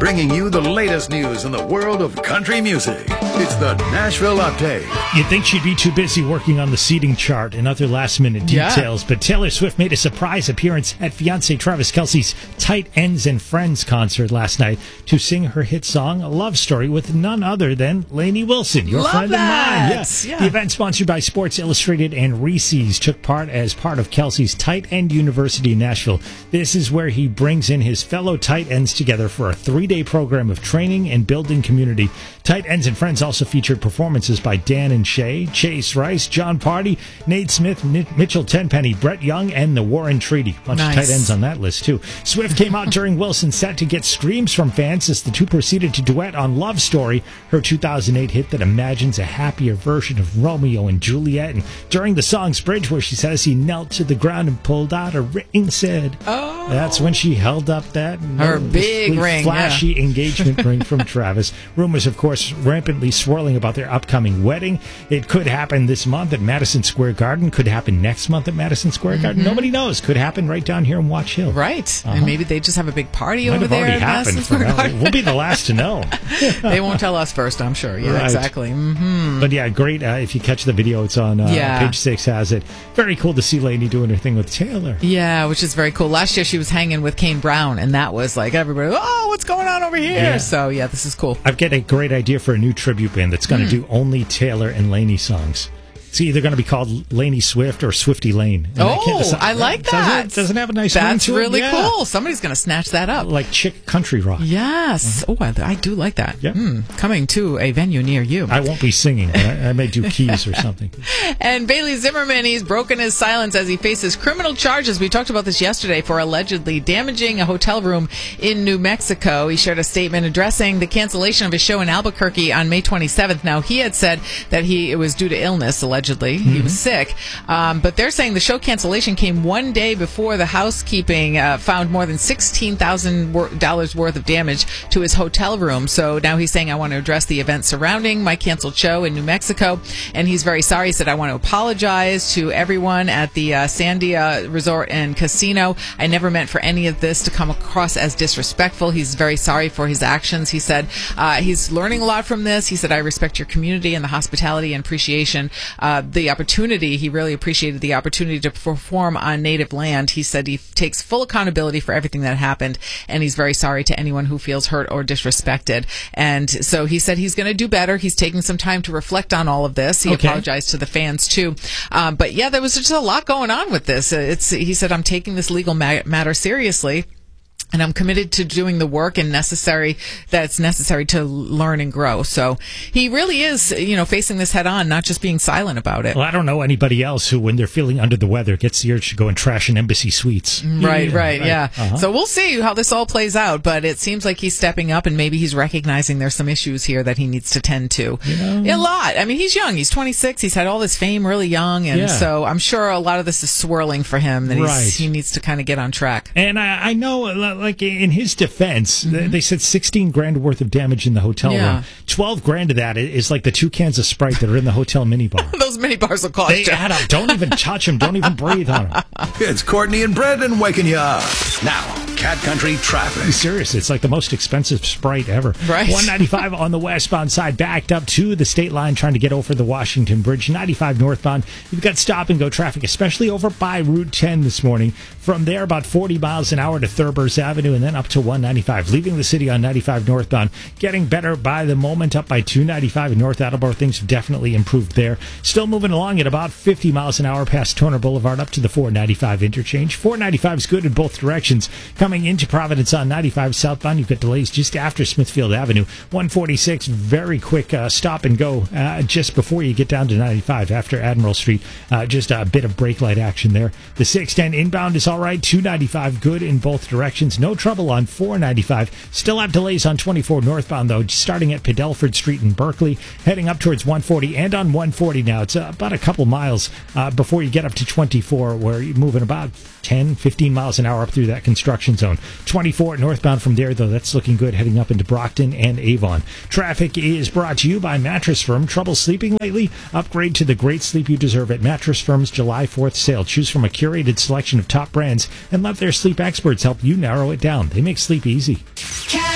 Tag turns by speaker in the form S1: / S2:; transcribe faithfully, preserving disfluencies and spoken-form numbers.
S1: bringing you the latest news in the world of country music. It's the Nashville Update.
S2: You'd think she'd be too busy working on the seating chart and other last-minute details, yeah. But Taylor Swift made a surprise appearance at fiancé Travis Kelce's Tight Ends and Friends concert last night to sing her hit song, Love Story, with none other than Lainey Wilson, your
S3: Love
S2: friend
S3: that.
S2: of mine. Yeah.
S3: Yeah.
S2: The event, sponsored by Sports Illustrated and Reese's, took part as part of Kelce's Tight End University in Nashville. This is where he brings in his fellow tight ends together for a three-day program of training and building community. Tight Ends and Friends also featured performances by Dan and Shay, Chase Rice, John Party, Nate Smith, Mitchell Tenpenny, Brett Young, and the Warren Treaty. Bunch nice. of tight ends on that list, too. Swift came out during Wilson's set to get screams from fans as the two proceeded to duet on Love Story, her two thousand eight hit that imagines a happier version of Romeo and Juliet. And during the song's bridge, where she says he knelt to the ground and pulled out a ring, said, oh. That's when she held up that
S3: her big ring,
S2: flashy
S3: yeah.
S2: engagement ring from Travis. Rumors, of course, rampantly swirling about their upcoming wedding. It could happen this month at Madison Square Garden. Could happen next month at Madison Square Garden. Mm-hmm. Nobody knows. Could happen right down here in Watch Hill.
S3: Right. Uh-huh. And maybe they just have a big party
S2: Might
S3: over
S2: have
S3: there
S2: already
S3: at
S2: happened
S3: Madison Square Garden.
S2: We'll be the last to know.
S3: They won't tell us first, I'm sure. Yeah,
S2: right.
S3: exactly. Mm-hmm.
S2: But yeah, great. Uh, if you catch the video, it's on uh,
S3: yeah.
S2: page six has it. Very cool to see Lainey doing her thing with Taylor.
S3: Yeah, which is very cool. Last year she was hanging with Kane Brown, and that was like everybody, oh, what's going on over here?
S2: Yeah.
S3: So yeah, this is cool.
S2: I've got a great idea for a new tribute band that's going to mm. do only Taylor and Lainey songs. It's either going to be called Lainey Swift or Swifty Lane. And
S3: oh, I, I like that.
S2: Doesn't it, doesn't it have a nice
S3: That's
S2: ring to
S3: really
S2: it? Yeah.
S3: cool. Somebody's going to snatch that up.
S2: Like chick country rock.
S3: Yes. Mm-hmm. Oh, I, I do like that.
S2: Yep.
S3: Mm, coming to a venue near you.
S2: I won't be singing, but I, I may do keys or something.
S3: And Bailey Zimmerman, he's broken his silence as he faces criminal charges. We talked about this yesterday for allegedly damaging a hotel room in New Mexico. He shared a statement addressing the cancellation of his show in Albuquerque on May twenty-seventh. Now, he had said that he it was due to illness, allegedly. Mm-hmm. He was sick. Um, but they're saying the show cancellation came one day before the housekeeping uh, found more than sixteen thousand dollars worth of damage to his hotel room. So now he's saying, I want to address the events surrounding my canceled show in New Mexico. And he's very sorry. He said, I want to apologize to everyone at the uh, Sandia Resort and Casino. I never meant for any of this to come across as disrespectful. He's very sorry for his actions. He said uh, he's learning a lot from this. He said, I respect your community and the hospitality and appreciation, uh, the opportunity. He really appreciated the opportunity to perform on native land. He said he takes full accountability for everything that happened, and he's very sorry to anyone who feels hurt or disrespected. And so he said he's going to do better. He's taking some time to reflect on all of this. He okay. apologized to the fans, too. Um, but, yeah, there was just a lot going on with this. It's, he said, I'm taking this legal ma- matter seriously. And I'm committed to doing the work and necessary that's necessary to learn and grow. So he really is, you know, facing this head on, not just being silent about it.
S2: Well, I don't know anybody else who, when they're feeling under the weather, gets the urge to go and trash an Embassy Suites.
S3: Right, yeah, right, right, yeah.
S2: Uh-huh.
S3: So we'll see how this all plays out. But it seems like he's stepping up, and maybe he's recognizing there's some issues here that he needs to tend to.
S2: You know?
S3: A lot. I mean, he's young. He's twenty-six. He's had all this fame really young, and yeah. so I'm sure a lot of this is swirling for him. That he's,
S2: right.
S3: he needs to kind of get on track.
S2: And I, I know, like in his defense, mm-hmm. they said sixteen grand worth of damage in the hotel
S3: yeah.
S2: room. twelve grand of that is like the two cans of Sprite that are in the hotel minibar.
S3: Those minibars will cost
S2: they
S3: you.
S2: Add up. Don't even touch them. Don't even breathe on them.
S1: It's Courtney and Brendan waking you up. Now, Cat Country traffic.
S2: Seriously, it's like the most expensive Sprite ever.
S3: Right.
S2: one ninety-five on the westbound side, backed up to the state line, trying to get over the Washington Bridge. ninety-five northbound, you've got stop-and-go traffic, especially over by Route ten this morning. From there, about forty miles an hour to Thurber's Avenue, and then up to one ninety-five. Leaving the city on ninety-five northbound, getting better by the moment, up by two ninety-five in North Attleboro. Things have definitely improved there. Still moving along at about fifty miles an hour past Toner Boulevard up to the four ninety-five interchange. four ninety-five is good in both directions. Coming into Providence on ninety-five southbound, you've got delays just after Smithfield Avenue. one forty-six, very quick uh, stop and go uh, just before you get down to ninety-five after Admiral Street. Uh, just a bit of brake light action there. The six ten inbound is all right. two ninety-five good in both directions. No trouble on four ninety-five. Still have delays on twenty-four northbound, though, starting at Pedelford Street in Berkeley, heading up towards one forty, and on one forty now. It's uh, about a couple miles uh, before you get up to twenty-four, where you're moving about ten, fifteen miles an hour up through that construction zone. twenty-four northbound from there, though, that's looking good, heading up into Brockton and Avon. Traffic is brought to you by Mattress Firm. Trouble sleeping lately? Upgrade to the great sleep you deserve at Mattress Firm's July fourth sale. Choose from a curated selection of top brands and let their sleep experts help you narrow it down. They make sleep easy.